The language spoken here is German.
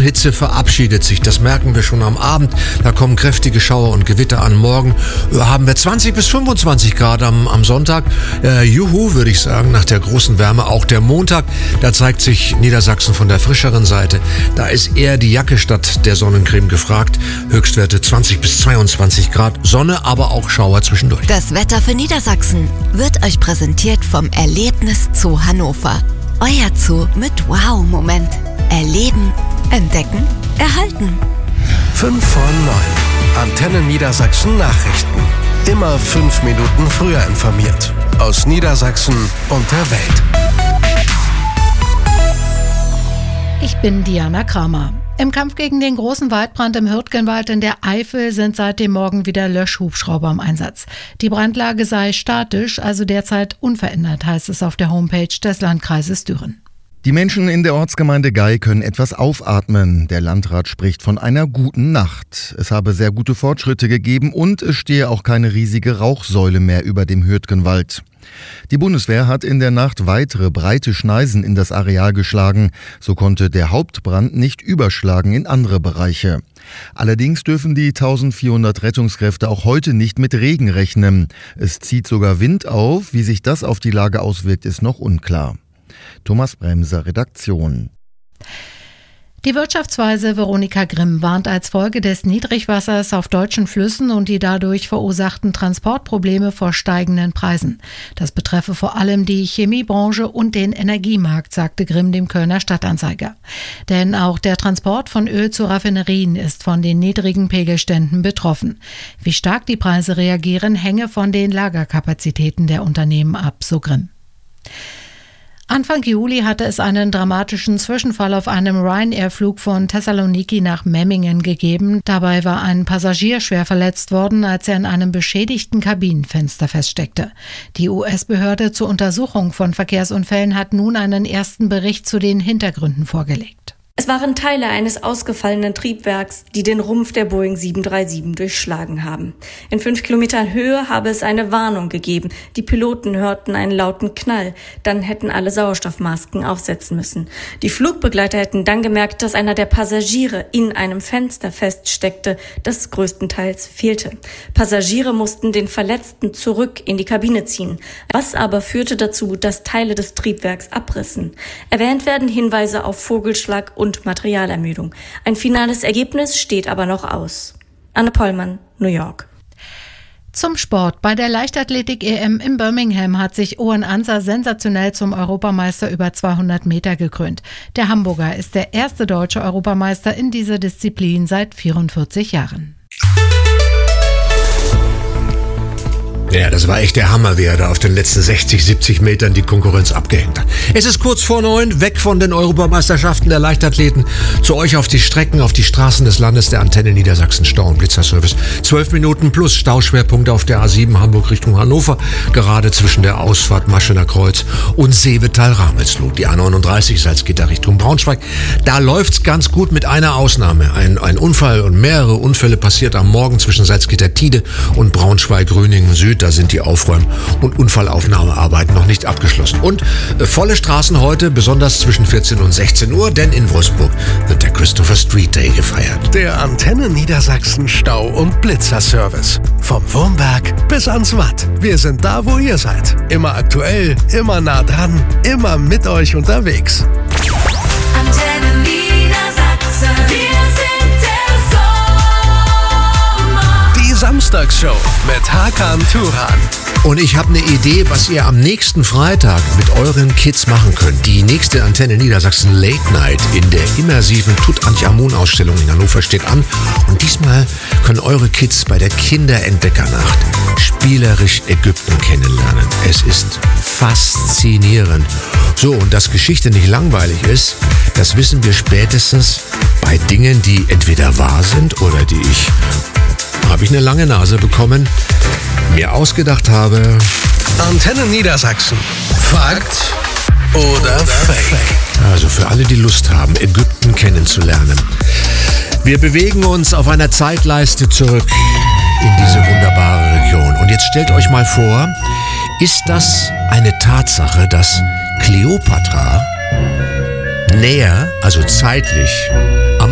Morgenhitze verabschiedet sich. Das merken wir schon am Abend. Da kommen kräftige Schauer und Gewitter an. Morgen haben wir 20 bis 25 Grad am Sonntag. Juhu, würde ich sagen, nach der großen Wärme. Auch der Montag, da zeigt sich Niedersachsen von der frischeren Seite. Da ist eher die Jacke statt der Sonnencreme gefragt. Höchstwerte 20 bis 22 Grad. Sonne, aber auch Schauer zwischendurch. Das Wetter für Niedersachsen wird euch präsentiert vom Erlebnis Zoo Hannover. Euer Zoo mit Wow-Moment. Erleben, entdecken, erhalten. 5 vor 9. Antenne Niedersachsen Nachrichten. Immer 5 Minuten früher informiert. Aus Niedersachsen und der Welt. Ich bin Diana Kramer. Im Kampf gegen den großen Waldbrand im Hürtgenwald in der Eifel sind seit dem Morgen wieder Löschhubschrauber im Einsatz. Die Brandlage sei statisch, also derzeit unverändert, heißt es auf der Homepage des Landkreises Düren. Die Menschen in der Ortsgemeinde Gey können etwas aufatmen. Der Landrat spricht von einer guten Nacht. Es habe sehr gute Fortschritte gegeben und es stehe auch keine riesige Rauchsäule mehr über dem Hürtgenwald. Die Bundeswehr hat in der Nacht weitere breite Schneisen in das Areal geschlagen. So konnte der Hauptbrand nicht überschlagen in andere Bereiche. Allerdings dürfen die 1400 Rettungskräfte auch heute nicht mit Regen rechnen. Es zieht sogar Wind auf. Wie sich das auf die Lage auswirkt, ist noch unklar. Thomas Bremser, Redaktion. Die Wirtschaftsweise Veronika Grimm warnt als Folge des Niedrigwassers auf deutschen Flüssen und die dadurch verursachten Transportprobleme vor steigenden Preisen. Das betreffe vor allem die Chemiebranche und den Energiemarkt, sagte Grimm dem Kölner Stadtanzeiger. Denn auch der Transport von Öl zu Raffinerien ist von den niedrigen Pegelständen betroffen. Wie stark die Preise reagieren, hänge von den Lagerkapazitäten der Unternehmen ab, so Grimm. Anfang Juli hatte es einen dramatischen Zwischenfall auf einem Ryanair-Flug von Thessaloniki nach Memmingen gegeben. Dabei war ein Passagier schwer verletzt worden, als er in einem beschädigten Kabinenfenster feststeckte. Die US-Behörde zur Untersuchung von Verkehrsunfällen hat nun einen ersten Bericht zu den Hintergründen vorgelegt. Es waren Teile eines ausgefallenen Triebwerks, die den Rumpf der Boeing 737 durchschlagen haben. In 5 Kilometern Höhe habe es eine Warnung gegeben. Die Piloten hörten einen lauten Knall. Dann hätten alle Sauerstoffmasken aufsetzen müssen. Die Flugbegleiter hätten dann gemerkt, dass einer der Passagiere in einem Fenster feststeckte, das größtenteils fehlte. Passagiere mussten den Verletzten zurück in die Kabine ziehen. Was aber führte dazu, dass Teile des Triebwerks abrissen. Erwähnt werden Hinweise auf Vogelschlag und Materialermüdung. Ein finales Ergebnis steht aber noch aus. Anne Pollmann, New York. Zum Sport. Bei der Leichtathletik-EM in Birmingham hat sich Owen Anser sensationell zum Europameister über 200 Meter gekrönt. Der Hamburger ist der erste deutsche Europameister in dieser Disziplin seit 44 Jahren. Ja, das war echt der Hammer, wie er da auf den letzten 60, 70 Metern die Konkurrenz abgehängt hat. Es ist kurz vor 9, weg von den Europameisterschaften der Leichtathleten, zu euch auf die Strecken, auf die Straßen des Landes, der Antenne Niedersachsen Stau- und Blitzerservice. 12 Minuten plus Stauschwerpunkte auf der A7 Hamburg Richtung Hannover, gerade zwischen der Ausfahrt Maschener Kreuz und Seevetal-Ramelsloh. Die A39 Salzgitter Richtung Braunschweig. Da läuft's ganz gut mit einer Ausnahme. Ein Unfall und mehrere Unfälle passiert am Morgen zwischen Salzgitter-Tide und Braunschweig-Gröningen-Süd. Da sind die Aufräum- und Unfallaufnahmearbeiten noch nicht abgeschlossen. Und volle Straßen heute, besonders zwischen 14 und 16 Uhr, denn in Wolfsburg wird der Christopher Street Day gefeiert. Der Antenne Niedersachsen Stau- und Blitzerservice. Vom Wurmberg bis ans Watt. Wir sind da, wo ihr seid. Immer aktuell, immer nah dran, immer mit euch unterwegs. Antenne Niedersachsen, wir sind der Sommer. Die Samstagsshow mit Hakan Turan. Und ich habe eine Idee, was ihr am nächsten Freitag mit euren Kids machen könnt. Die nächste Antenne Niedersachsen Late Night in der immersiven Tutanchamun-Ausstellung in Hannover steht an. Und diesmal können eure Kids bei der Kinderentdeckernacht spielerisch Ägypten kennenlernen. Es ist faszinierend. So, und dass Geschichte nicht langweilig ist, das wissen wir spätestens bei Dingen, die entweder wahr sind oder die habe ich eine lange Nase bekommen, mir ausgedacht habe. Antenne Niedersachsen. Fakt oder Fake? Also für alle, die Lust haben, Ägypten kennenzulernen. Wir bewegen uns auf einer Zeitleiste zurück in diese wunderbare Region. Und jetzt stellt euch mal vor, ist das eine Tatsache, dass Kleopatra näher, also zeitlich,